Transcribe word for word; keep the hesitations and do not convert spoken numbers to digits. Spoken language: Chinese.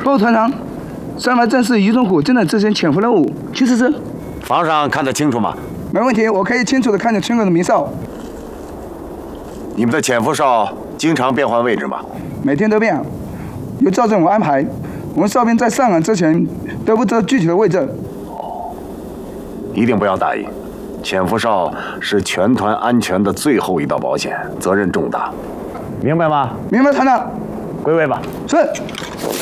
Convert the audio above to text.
报告团长，三排战士于忠虎正在执行潜伏任务，请指示。 房上看得清楚吗？ 没问题，我可以清楚地看见村口的鸣哨。 你们的潜伏哨经常变换位置吗？ 每天都变，由赵政武安排。我们哨兵在上岗之前都不知道具体的位置。 一定不要大意，潜伏哨是全团安全的最后一道保险，责任重大，明白吗？ 明白，团长。 归位吧。 是。